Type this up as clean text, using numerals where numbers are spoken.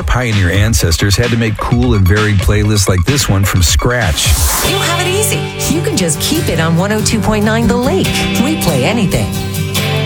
pioneer ancestors had to make cool and varied playlists like this one from scratch. You have it easy. You can just keep it on 102.9 The Lake. We play anything.